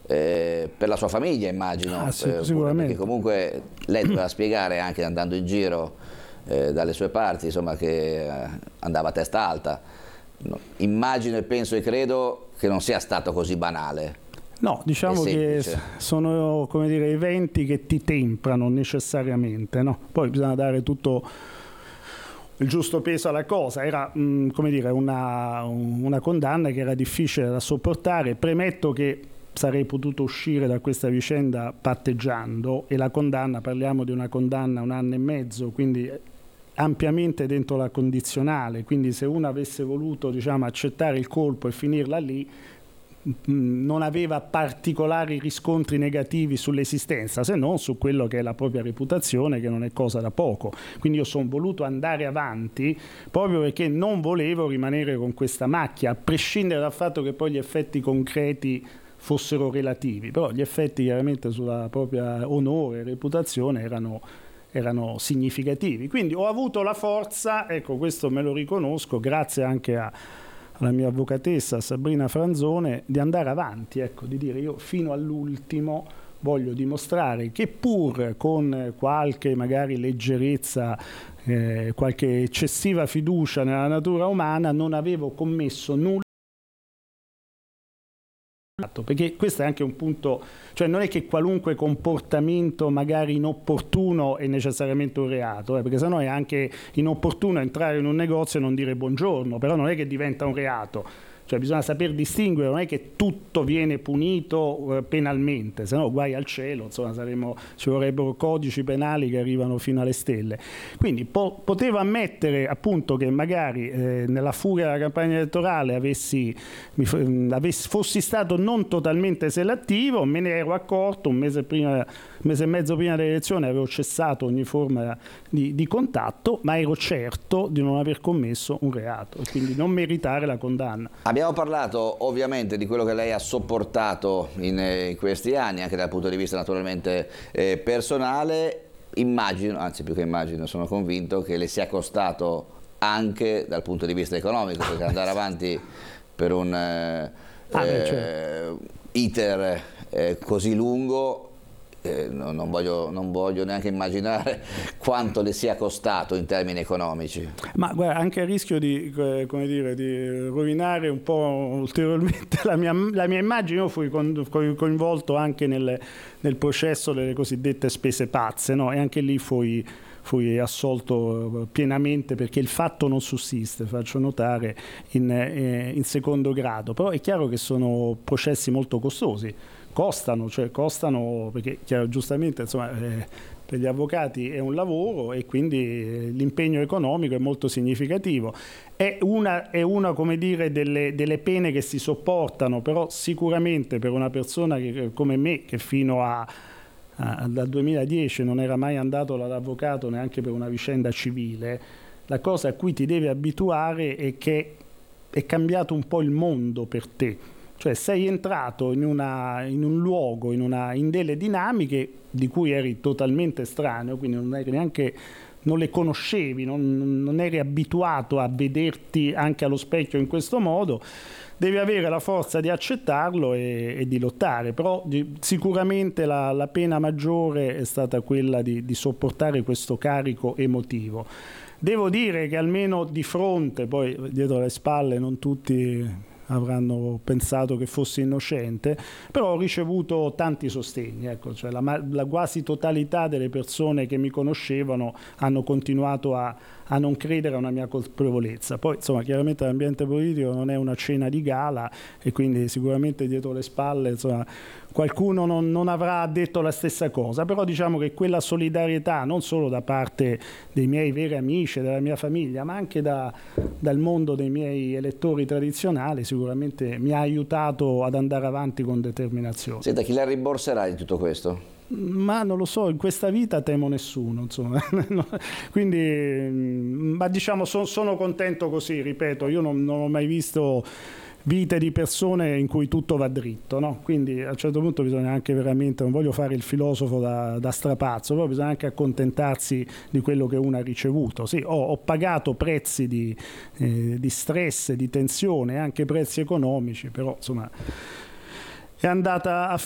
per la sua famiglia, immagino, sicuramente. perché comunque lei doveva spiegare, anche andando in giro dalle sue parti, insomma, che andava a testa alta. No, immagino e penso e credo che non sia stato così banale. No, diciamo che sono, come dire, eventi che ti temprano necessariamente, no? Poi bisogna dare tutto il giusto peso alla cosa. Era come dire, una condanna che era difficile da sopportare. Premetto che sarei potuto uscire da questa vicenda patteggiando, e la condanna, parliamo di una condanna 1 anno e mezzo, quindi ampiamente dentro la condizionale, quindi se uno avesse voluto, diciamo, accettare il colpo e finirla lì, non aveva particolari riscontri negativi sull'esistenza, se non su quello che è la propria reputazione, che non è cosa da poco. Quindi io sono voluto andare avanti proprio perché non volevo rimanere con questa macchia, a prescindere dal fatto che poi gli effetti concreti fossero relativi, però gli effetti chiaramente sulla propria onore e reputazione erano significativi. Quindi ho avuto la forza, ecco, questo me lo riconosco, grazie anche alla mia avvocatessa Sabrina Franzone, di andare avanti, ecco, di dire io fino all'ultimo voglio dimostrare che pur con qualche magari leggerezza, qualche eccessiva fiducia nella natura umana, non avevo commesso nulla. Perché questo è anche un punto, cioè non è che qualunque comportamento magari inopportuno è necessariamente un reato, perché sennò è anche inopportuno entrare in un negozio e non dire buongiorno, però non è che diventa un reato. Cioè bisogna saper distinguere, non è che tutto viene punito penalmente, se no guai al cielo, insomma ci vorrebbero codici penali che arrivano fino alle stelle. Quindi potevo ammettere appunto che magari nella furia della campagna elettorale fossi stato non totalmente selettivo, me ne ero accorto un mese e mezzo prima delle elezioni, avevo cessato ogni forma di contatto, ma ero certo di non aver commesso un reato e quindi non meritare la condanna. Abbiamo parlato ovviamente di quello che lei ha sopportato in questi anni, anche dal punto di vista naturalmente personale. Immagino, anzi più che immagino, sono convinto che le sia costato anche dal punto di vista economico, perché andare avanti per un iter così lungo, non voglio neanche immaginare quanto le sia costato in termini economici. Ma guarda, anche a rischio di, come dire, di rovinare un po' ulteriormente la mia immagine, io fui coinvolto anche nel processo delle cosiddette spese pazze, no? E anche lì fui assolto pienamente, perché il fatto non sussiste, faccio notare, in secondo grado. Però è chiaro che sono processi molto costosi. Costano perché giustamente, insomma, per gli avvocati è un lavoro e quindi l'impegno economico è molto significativo. È una come dire, delle pene che si sopportano, però sicuramente per una persona come me, che fino dal 2010 non era mai andato dall'avvocato neanche per una vicenda civile, la cosa a cui ti devi abituare è che è cambiato un po' il mondo per te. Cioè sei entrato in un luogo, in delle dinamiche di cui eri totalmente estraneo, quindi non le conoscevi, non eri abituato a vederti anche allo specchio in questo modo. Devi avere la forza di accettarlo e di lottare, però sicuramente la pena maggiore è stata quella di sopportare questo carico emotivo. Devo dire che almeno di fronte, poi dietro le spalle non tutti avranno pensato che fossi innocente, però ho ricevuto tanti sostegni, ecco, cioè la quasi totalità delle persone che mi conoscevano hanno continuato a non credere a una mia colpevolezza. Poi insomma chiaramente l'ambiente politico non è una cena di gala e quindi sicuramente dietro le spalle, insomma, qualcuno non avrà detto la stessa cosa, però diciamo che quella solidarietà non solo da parte dei miei veri amici, della mia famiglia, ma anche dal mondo dei miei elettori tradizionali sicuramente mi ha aiutato ad andare avanti con determinazione. Senta, chi la rimborserà di tutto questo? Ma non lo so, in questa vita temo nessuno, insomma. Quindi, ma diciamo sono contento così, ripeto, io non ho mai visto vite di persone in cui tutto va dritto, no? Quindi a un certo punto bisogna anche veramente, non voglio fare il filosofo da strapazzo, però bisogna anche accontentarsi di quello che uno ha ricevuto. Sì, ho pagato prezzi di stress, di tensione, anche prezzi economici, però insomma è andata